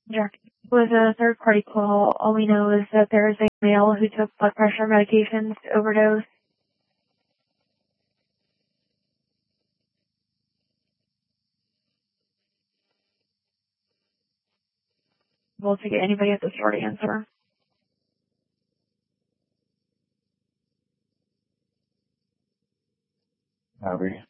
Jack, it was a third-party call. All we know is that there is a male who took blood pressure medications to overdose. Able to get anybody at the store to answer. Howdy.